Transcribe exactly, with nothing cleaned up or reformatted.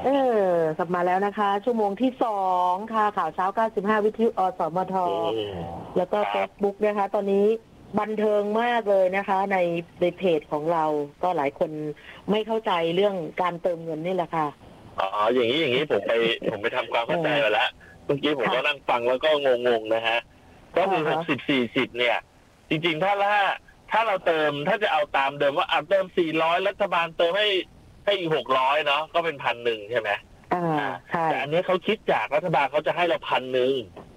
เออกลับมาแล้วนะคะชั่วโมงที่สองค่ะข่าวเช้าเก้าสิบห้าวิทยุอสมทแล้วก็ Facebook นะคะตอนนี้บันเทิงมากเลยนะคะในในเพจของเราก็หลายคนไม่เข้าใจเรื่องการเติมเงินนี่แหละค่ะอ๋ออย่างนี้อย่างนี้ผมไปผมไปทำความเข้าใจมาแล้วเมื่อกี้ผมก็นั่งฟังแล้วก็งงๆนะฮะก็คือหกสิบ สี่สิบเนี่ยจริงๆถ้าละถ้าเราเติมถ้าจะเอาตามเดิมว่าเอาเติมสี่ร้อยรัฐบาลเติมให้ให้อีกหกร้อยเนาะก็เป็นพันหนึ่งใช่ไหมอ่าใช่แต่อันนี้เขาคิดจากรัฐบาลเขาจะให้เราพันหนึ่ง